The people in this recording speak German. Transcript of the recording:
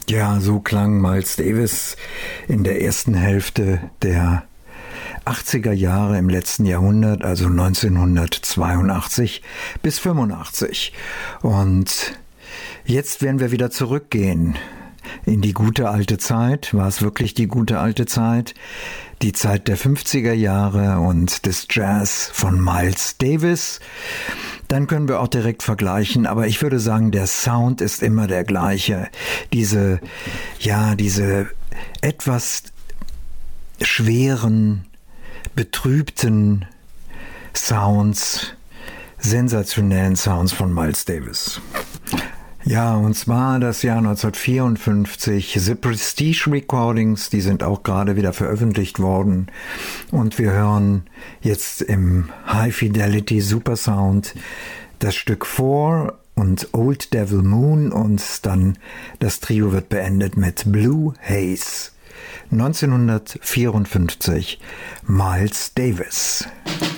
Ja, so klang Miles Davis in der ersten Hälfte der 80er Jahre im letzten Jahrhundert, also 1982 bis 85. Und jetzt werden wir wieder zurückgehen in die gute alte Zeit. War es wirklich die gute alte Zeit? Die Zeit der 50er Jahre und des Jazz von Miles Davis. Dann können wir auch direkt vergleichen, aber ich würde sagen, der Sound ist immer der gleiche. Diese etwas schweren, betrübten Sounds, sensationellen Sounds von Miles Davis. Ja, und zwar das Jahr 1954, The Prestige Recordings, die sind auch gerade wieder veröffentlicht worden. Und wir hören jetzt im High Fidelity Supersound das Stück 4 und Old Devil Moon, und dann das Trio wird beendet mit Blue Haze. 1954, Miles Davis.